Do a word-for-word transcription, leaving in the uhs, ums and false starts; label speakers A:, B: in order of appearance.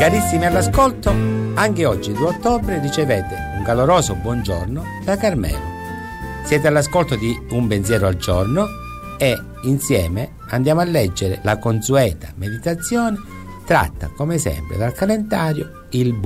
A: Carissimi all'ascolto, anche oggi due ottobre ricevete un caloroso buongiorno da Carmelo. Siete all'ascolto di Un pensiero al giorno e insieme andiamo a leggere la consueta meditazione tratta come sempre dal calendario Il